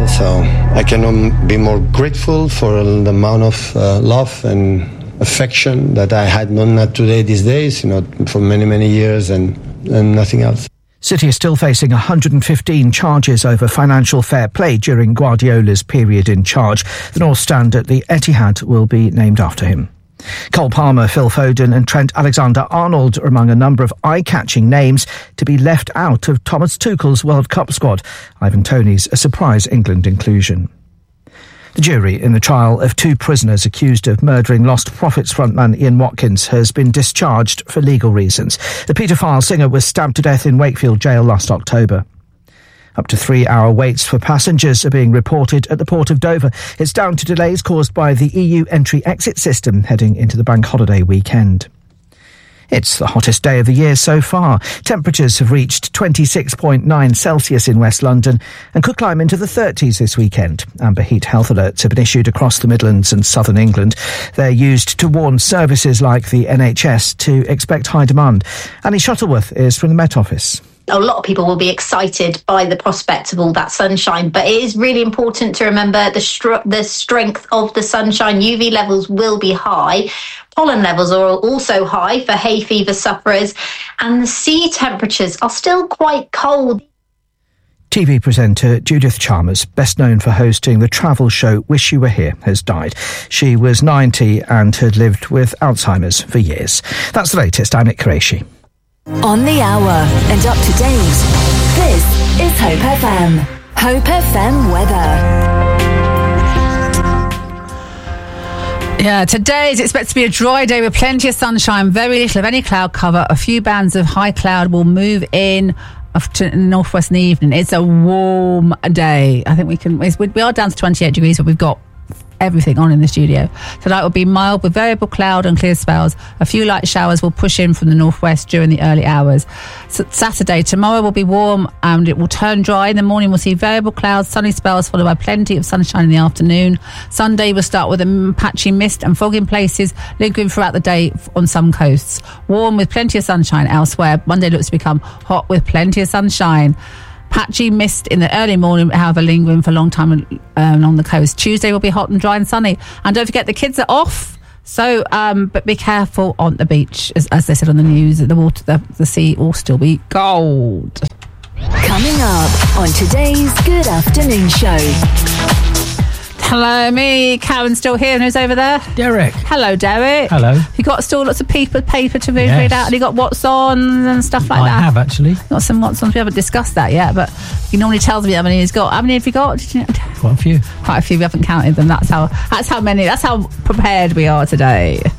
So I cannot be more grateful for the amount of love and affection that I had not today, these days, for many, many years and nothing else. City is still facing 115 charges over financial fair play during Guardiola's period in charge. The North Stand at the Etihad will be named after him. Cole Palmer, Phil Foden and Trent Alexander-Arnold are among a number of eye-catching names to be left out of Thomas Tuchel's World Cup squad. Ivan Toney's a surprise England inclusion. The jury in the trial of 2 prisoners accused of murdering Lost Prophets frontman Ian Watkins has been discharged for legal reasons. The paedophile singer was stabbed to death in Wakefield Jail last October. Up to 3-hour waits for passengers are being reported at the Port of Dover. It's down to delays caused by the EU entry-exit system heading into the bank holiday weekend. It's the hottest day of the year so far. Temperatures have reached 26.9 Celsius in West London and could climb into the 30s this weekend. Amber heat health alerts have been issued across the Midlands and southern England. They're used to warn services like the NHS to expect high demand. Annie Shuttleworth is from the Met Office. A lot of people will be excited by the prospect of all that sunshine, but it is really important to remember the strength of the sunshine. UV levels will be high. Pollen levels are also high for hay fever sufferers, and the sea temperatures are still quite cold. TV presenter Judith Chalmers, best known for hosting the travel show Wish You Were Here, has died. She was 90 and had lived with Alzheimer's for years. That's the latest. I'm Nick Qureshi. On the hour and up to date, this is Hope FM. Hope FM weather. Yeah, today is expected to be a dry day with plenty of sunshine, very little of any cloud cover. A few bands of high cloud will move in to the northwest in the evening. It's a warm day. I think we are down to 28 degrees, but we've got everything on in the studio. Tonight will be mild with variable cloud and clear spells. A few light showers will push in from the northwest during the early hours. So Saturday, tomorrow will be warm and it will turn dry. In the morning we'll see variable clouds, sunny spells followed by plenty of sunshine in the afternoon. Sunday will start with a patchy mist and fog in places, lingering throughout the day on some coasts. Warm with plenty of sunshine elsewhere. Monday looks to become hot with plenty of sunshine. Patchy mist in the early morning, however, lingering for a long time along the coast. Tuesday will be hot and dry and sunny. And don't forget, the kids are off. So, but be careful on the beach. As they said on the news, the sea will still be cold. Coming up on today's Good Afternoon Show. Hello, me. Karen's still here. And who's over there? Derek. Hello, Derek. Hello. You got still lots of paper to read out, and you got what's on and stuff like that. I have actually got some what's on. We haven't discussed that yet, but he normally tells me how many he's got. How many have you got? Quite a few. Quite a few. We haven't counted them. That's how prepared we are today.